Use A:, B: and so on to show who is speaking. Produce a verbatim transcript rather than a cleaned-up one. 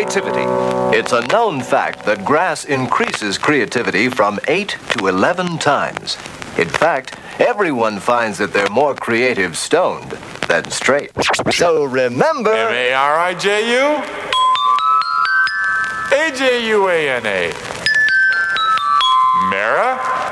A: creativity. It's a known fact that grass increases creativity from eight to eleven times. In fact, everyone finds that they're more creative stoned than straight. So remember...
B: M A R I J U A J U A N A. Mara?